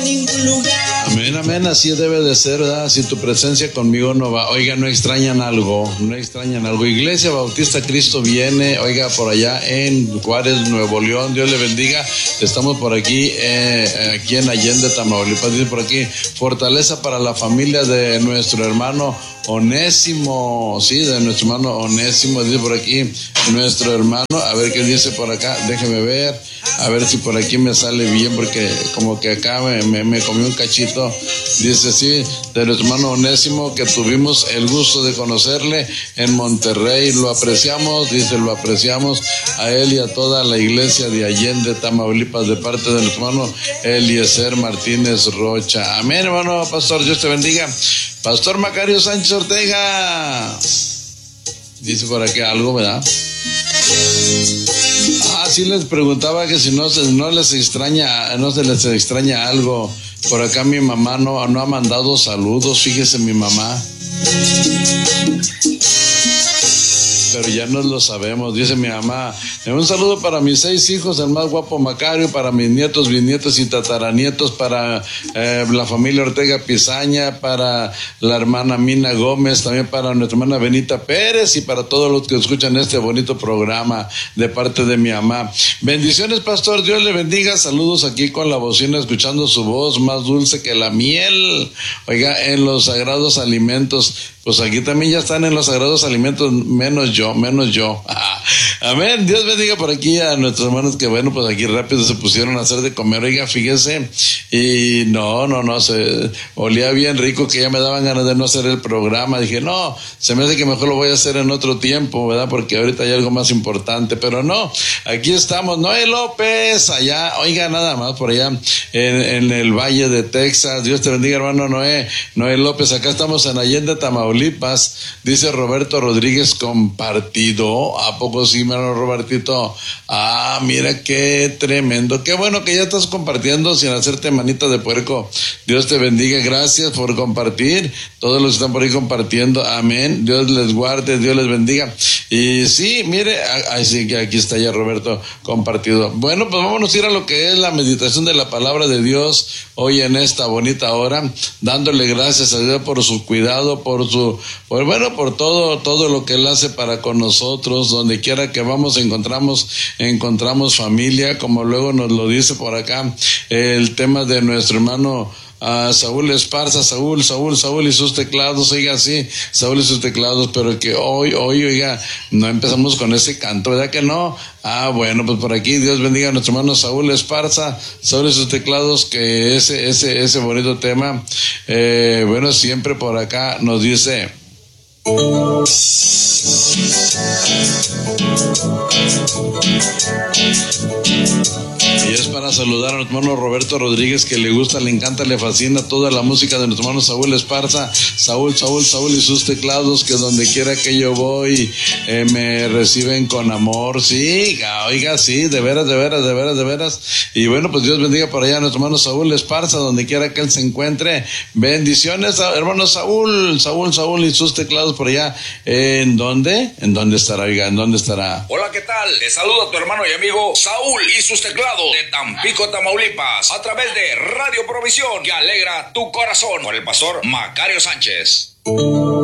ningún lugar. Amén, amén, así debe de ser, ¿verdad? Si tu presencia conmigo no va. Oiga, no extrañan algo. Iglesia Bautista Cristo viene, oiga, por allá en Juárez, Nuevo León, Dios le bendiga. Estamos por aquí, aquí en Allende, Tamaulipas. Dice por aquí, fortaleza para la familia de nuestro hermano Onésimo, sí, de nuestro hermano Onésimo, dice por aquí, nuestro hermano, a ver qué dice por acá, déjeme ver, a ver si por aquí me sale bien, porque como que acá me comí un cachito. Dice, sí, de nuestro hermano Onésimo, que tuvimos el gusto de conocerle en Monterrey, lo apreciamos, dice, lo apreciamos a él y a toda la iglesia de Allende, Tamaulipas, de parte de nuestro hermano Eliezer Martínez Rocha. Amén, hermano pastor, Dios te bendiga. Pastor Macario Sánchez Ortega, dice por aquí algo, ¿verdad? Sí les preguntaba que si no se les extraña algo. Por acá mi mamá no ha mandado saludos, fíjese mi mamá. Pero ya no lo sabemos, dice mi mamá. Un saludo para mis 6 hijos, el más guapo Macario, para mis nietos, bisnietos y tataranietos, para la familia Ortega Pizaña, para la hermana Mina Gómez, también para nuestra hermana Benita Pérez y para todos los que escuchan este bonito programa de parte de mi mamá. Bendiciones, pastor, Dios le bendiga. Saludos aquí con la bocina, escuchando su voz más dulce que la miel. Oiga, en los sagrados alimentos. Pues aquí también ya están en los sagrados alimentos, menos yo. Amén. Dios bendiga por aquí a nuestros hermanos que bueno, pues aquí rápido se pusieron a hacer de comer. Oiga, fíjese, y no, se olía bien rico, que ya me daban ganas de no hacer el programa. Dije, no, se me hace que mejor lo voy a hacer en otro tiempo, ¿verdad? Porque ahorita hay algo más importante, pero no, aquí estamos. Noé López, allá, oiga, nada más por allá en el Valle de Texas. Dios te bendiga, hermano Noé López. Acá estamos en Allende, Tamaulipas. Dice Roberto Rodríguez, compartido. ¿A poco sí, hermano Robertito? Mira qué tremendo. Qué bueno que ya estás compartiendo sin hacerte manita de puerco. Dios te bendiga. Gracias por compartir. Todos los que están por ahí compartiendo. Amén. Dios les guarde, Dios les bendiga. Y sí, mire, sí que aquí está ya Roberto compartido. Bueno, pues vámonos a ir a lo que es la meditación de la palabra de Dios hoy en esta bonita hora, dándole gracias a Dios por su cuidado, por todo lo que Él hace para con nosotros. Donde quiera que vamos encontramos familia, como luego nos lo dice por acá el tema de nuestro hermano Saúl Esparza, Saúl y sus teclados. Oiga, sí, Saúl y sus teclados, pero que hoy, oiga, no empezamos con ese canto, ¿verdad que no? Bueno, pues por aquí, Dios bendiga a nuestro hermano Saúl Esparza, Saúl y sus teclados, que ese bonito tema, bueno, siempre por acá nos dice. Y es para saludar a nuestro hermano Roberto Rodríguez, que le gusta, le encanta, le fascina toda la música de nuestro hermano Saúl Esparza. Saúl y sus teclados, que donde quiera que yo voy me reciben con amor. Sí, oiga, sí, de veras. Y bueno, pues Dios bendiga por allá a nuestro hermano Saúl Esparza, donde quiera que él se encuentre. Bendiciones, hermano Saúl y sus teclados por allá. ¿En dónde estará, oiga? ¿En dónde estará? Hola, ¿qué tal? Te saluda tu hermano y amigo Saúl y sus teclados de Tampico, Tamaulipas, a través de Radio Provisión, que alegra tu corazón, por el pastor Macario Sánchez.